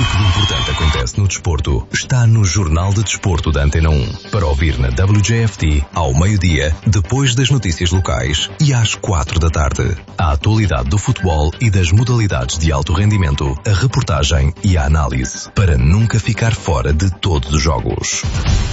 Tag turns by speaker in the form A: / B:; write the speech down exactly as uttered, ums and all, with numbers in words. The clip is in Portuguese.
A: que de importante acontece no desporto está no Jornal de Desporto da Antena um. Para ouvir na W J F T ao meio-dia, depois das notícias locais e às quatro da tarde. A atualidade do futebol e das modalidades de alto rendimento, a reportagem e a análise, para nunca ficar fora de todos os jogos.